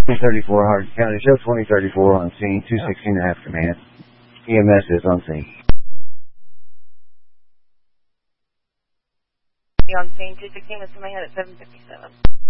2034 Hardin County, show 2034 on scene, 216.5 command. EMS is on scene. On scene, 216 is coming in at 757.